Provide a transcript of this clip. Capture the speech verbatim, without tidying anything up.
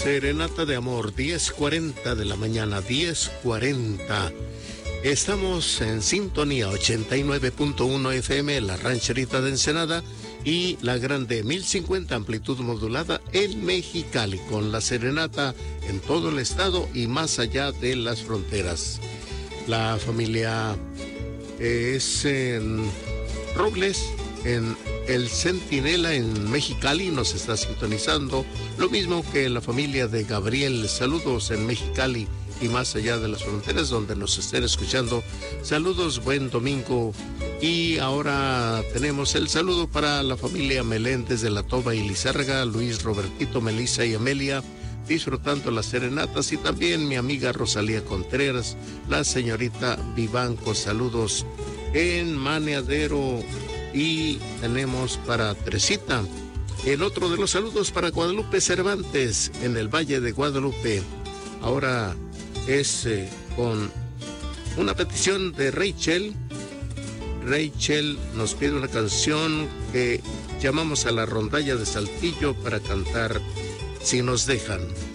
Serenata de amor, diez cuarenta de la mañana, diez cuarenta. Estamos en sintonía ochenta y nueve punto uno F M, la rancherita de Ensenada, y la grande mil cincuenta amplitud modulada en Mexicali, con la serenata en todo el estado y más allá de las fronteras. La familia es en Robles, en El Centinela en Mexicali, nos está sintonizando, lo mismo que la familia de Gabriel. Saludos en Mexicali y más allá de las fronteras donde nos estén escuchando. Saludos, buen domingo. Y ahora tenemos el saludo para la familia Meléndez de La Toba y Lizárraga, Luis, Robertito, Melissa y Amelia, disfrutando las serenatas, y también mi amiga Rosalía Contreras, la señorita Vivanco. Saludos en Maneadero. Y tenemos para Teresita el otro de los saludos para Guadalupe Cervantes en el Valle de Guadalupe. Ahora es eh, con una petición de Rachel. Rachel nos pide una canción que llamamos a la rondalla de Saltillo para cantar Si nos dejan.